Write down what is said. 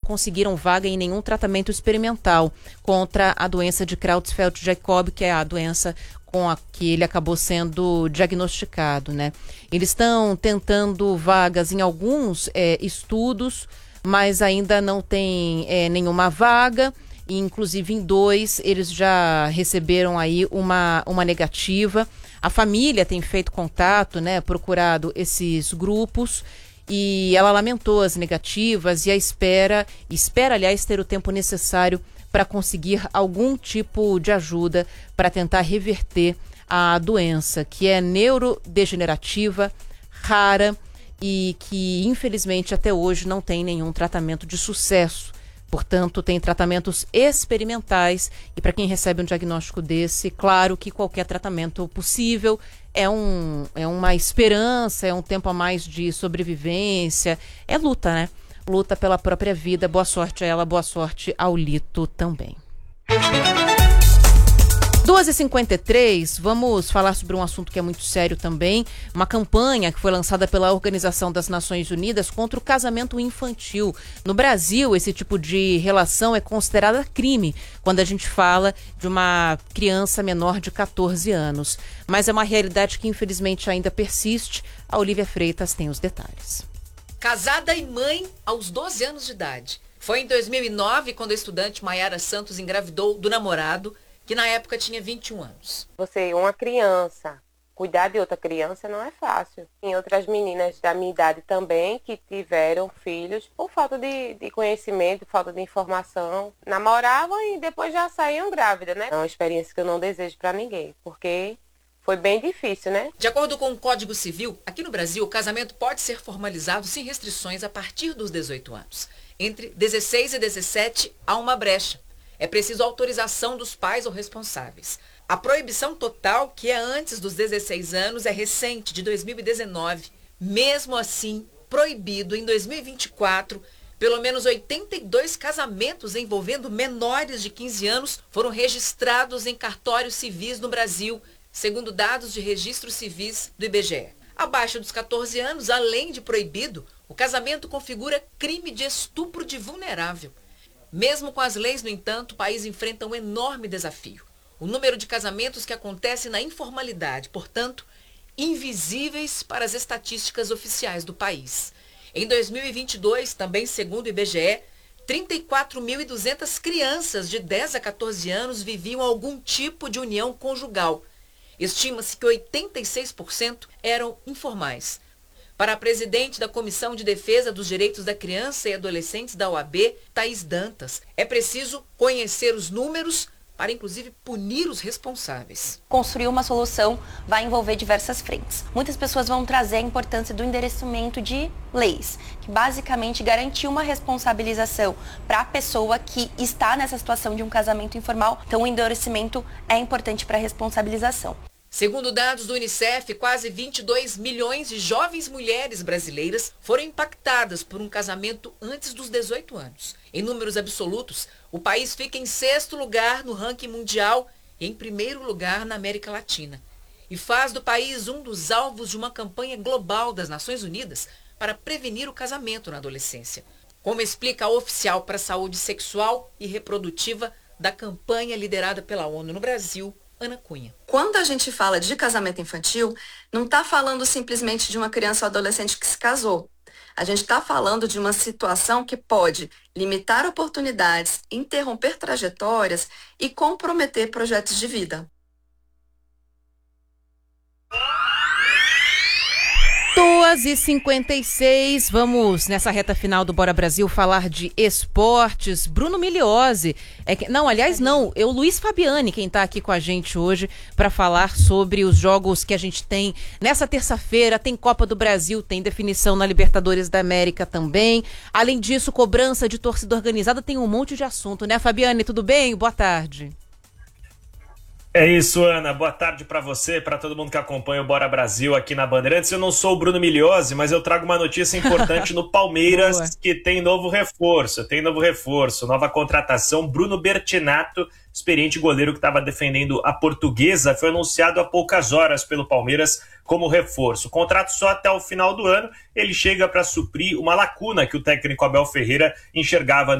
conseguiram vaga em nenhum tratamento experimental contra a doença de Creutzfeldt-Jakob, que é a doença com a que ele acabou sendo diagnosticado, né? Eles estão tentando vagas em alguns estudos, mas ainda não tem nenhuma vaga. E, inclusive em 2 eles já receberam aí uma negativa. A família tem feito contato, né? Procurado esses grupos. E ela lamentou as negativas e espera, aliás, ter o tempo necessário para conseguir algum tipo de ajuda para tentar reverter a doença, que é neurodegenerativa, rara e que, infelizmente, até hoje não tem nenhum tratamento de sucesso. Portanto, tem tratamentos experimentais e para quem recebe um diagnóstico desse, claro que qualquer tratamento possível é uma esperança, é um tempo a mais de sobrevivência, é luta, né? Luta pela própria vida. Boa sorte a ela, boa sorte ao Lito também. 2h53, vamos falar sobre um assunto que é muito sério também, uma campanha que foi lançada pela Organização das Nações Unidas contra o casamento infantil. No Brasil, esse tipo de relação é considerada crime quando a gente fala de uma criança menor de 14 anos. Mas é uma realidade que infelizmente ainda persiste. A Olivia Freitas tem os detalhes. Casada e mãe aos 12 anos de idade. Foi em 2009 quando a estudante Maiara Santos engravidou do namorado, que na época tinha 21 anos. Você, uma criança, cuidar de outra criança não é fácil. Tem outras meninas da minha idade também que tiveram filhos por falta de conhecimento, falta de informação. Namoravam e depois já saíam grávidas, né? É uma experiência que eu não desejo para ninguém, porque foi bem difícil, né? De acordo com o Código Civil, aqui no Brasil, o casamento pode ser formalizado sem restrições a partir dos 18 anos. Entre 16 e 17, há uma brecha. É preciso autorização dos pais ou responsáveis. A proibição total, que é antes dos 16 anos, é recente, de 2019. Mesmo assim, proibido em 2024, pelo menos 82 casamentos envolvendo menores de 15 anos foram registrados em cartórios civis no Brasil, segundo dados de registros civis do IBGE. Abaixo dos 14 anos, além de proibido, o casamento configura crime de estupro de vulnerável. Mesmo com as leis, no entanto, o país enfrenta um enorme desafio. O número de casamentos que acontecem na informalidade, portanto, invisíveis para as estatísticas oficiais do país. Em 2022, também segundo o IBGE, 34.200 crianças de 10 a 14 anos viviam algum tipo de união conjugal. Estima-se que 86% eram informais. Para a presidente da Comissão de Defesa dos Direitos da Criança e Adolescentes da OAB, Thaís Dantas, é preciso conhecer os números para, inclusive, punir os responsáveis. Construir uma solução vai envolver diversas frentes. Muitas pessoas vão trazer a importância do endereçamento de leis, que basicamente garantir uma responsabilização para a pessoa que está nessa situação de um casamento informal. Então, o endereçamento é importante para a responsabilização. Segundo dados do Unicef, quase 22 milhões de jovens mulheres brasileiras foram impactadas por um casamento antes dos 18 anos. Em números absolutos, o país fica em 6º lugar no ranking mundial e em 1º lugar na América Latina. E faz do país um dos alvos de uma campanha global das Nações Unidas para prevenir o casamento na adolescência. Como explica a oficial para a saúde sexual e reprodutiva da campanha liderada pela ONU no Brasil, Ana Cunha. Quando a gente fala de casamento infantil, não está falando simplesmente de uma criança ou adolescente que se casou. A gente está falando de uma situação que pode limitar oportunidades, interromper trajetórias e comprometer projetos de vida. 2h56, vamos nessa reta final do Bora Brasil falar de esportes. Bruno Migliozzi, o Luiz Fabiani, quem está aqui com a gente hoje para falar sobre os jogos que a gente tem nessa terça-feira. Tem Copa do Brasil, tem definição na Libertadores da América também. Além disso, cobrança de torcida organizada, tem um monte de assunto, né, Fabiani? Tudo bem? Boa tarde. É isso, Ana. Boa tarde para você, para todo mundo que acompanha o Bora Brasil aqui na Bandeirantes. Eu não sou o Bruno Migliozzi, mas eu trago uma notícia importante no Palmeiras, que tem novo reforço. Nova contratação. Bruno Bertinato, experiente goleiro que estava defendendo a Portuguesa, foi anunciado há poucas horas pelo Palmeiras como reforço. Contrato só até o final do ano. Ele chega para suprir uma lacuna que o técnico Abel Ferreira enxergava